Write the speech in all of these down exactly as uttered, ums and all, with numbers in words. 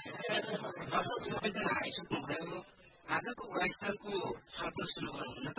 लगभग सबैजना आइसक्नुभयो आजको वाइसको शब्द सुरु गरौँ न त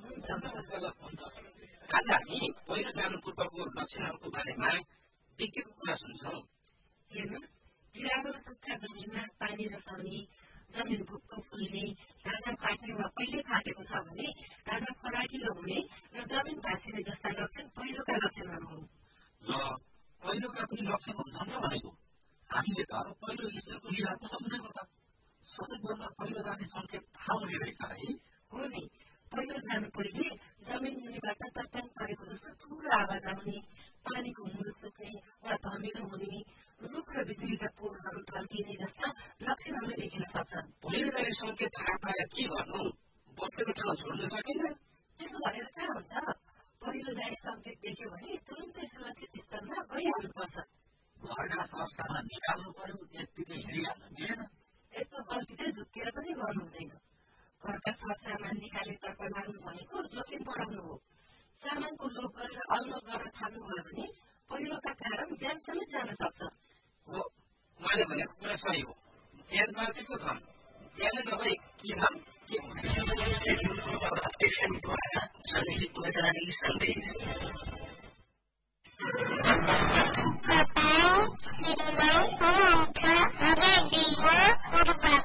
आज हामी पहिलो जानु पूर्वको लक्षणहरूको बारेमा विज्ञको कुरा सुन्छौँ। हेर्नुहोस्, पिरानो र सुक्खा जमिनमा पानी रसाउने, जमिन भुक्क फुल्ने, ढाँडा फाट्ने वा पहिले फाटेको छ भने ढाँडा फराकिलो हुने र जमिन भाँसिने जस्ता लक्षण पहिलोका लक्षणहरू हुन्। ल पहिलोका पनि लक्षण हुन्छन् र भनेको हामीले त पहिलो ईश्वरको लीलाको सम्झेको त सबैभन्दा पहिलो जाने सङ्केत थाहा हुने रहेछ है। हो नि, पहिलो जानु पहिले जमिन मुनिबाट चट्टान परेको जस्तो ठुलो आवाज आउने, पानीको मुलो सुक्ने वा धमिलो हुने, रुख र बिजुलीका पोलहरू ढल्किने जस्ता लक्षणहरू देखिन सक्छन्। पहिलो जाने सङ्केत थाहा पाए के गर्नु? बसेको ठाउँ छोड्न सकिन्न? त्यसो भनेर कहाँ हुन्छ? पहिलो जाने सङ्केत देख्यो भने तुरुन्तै सुरक्षित स्थानमा गइहाल्नुपर्छ। घरका सरसामान निकाल्नु पर्यो, यत्तिकै हिँडिहाल्नु मिलेन। यस्तो गल्ती चाहिँ झुक्किएर पनि गर्नु हुँदैन। घरका सरसामान निकाले तर्फ लाग्नु भनेको जोखिम बढाउनु हो। सामानको लोभ गरेर अलमल गर्न थाल्नुभयो भने पहिलोका कारण ज्यान समेत जान सक्छ। हो, उहाँले भनेको कुरा सही हो। ज्यान बाँचेको धन, ज्यान नभई के धन के Kapal, Sirina, Purworejo, Ready, Work,